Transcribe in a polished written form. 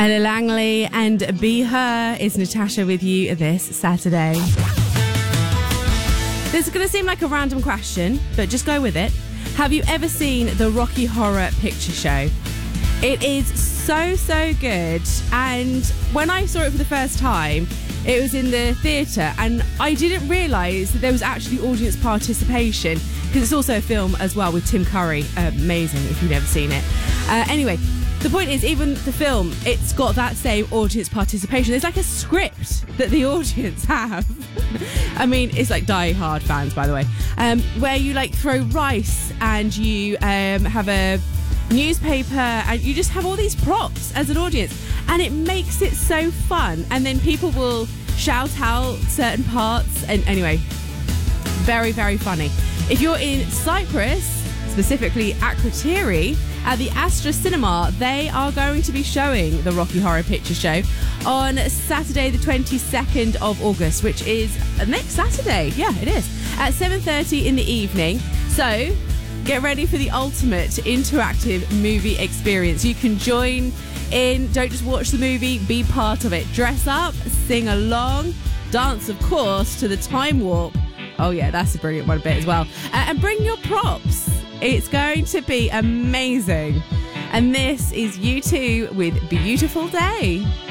Ella Langley and Be Her is Natasha with you this Saturday. This is going to seem like a random question, but just go with it. Have you ever seen the Rocky Horror Picture Show? It is so good, and when I saw it for the first time, it was in the theatre, and I didn't realise that there was actually audience participation, because it's also a film as well with Tim Curry. Amazing if you've never seen it. Anyway, the point is, even the film, it's got that same audience participation. There's like a script that the audience have. I mean, it's like Die Hard fans, by the way, where you like throw rice and you have a newspaper and you just have all these props as an audience, and it makes it so fun. And then people will shout out certain parts, and anyway, very funny. If you're in Cyprus, specifically Akrotiri, at the Astra Cinema, they are going to be showing the Rocky Horror Picture Show on Saturday the 22nd of August, which is next Saturday. Yeah, it is. At 7:30 in the evening. So get ready for the ultimate interactive movie experience. You can join in, don't just watch the movie, be part of it. Dress up, sing along, dance, of course, to the Time Warp. Oh yeah, that's a brilliant one bit as well. And bring your props. It's going to be amazing. And this is U2 with Beautiful Day.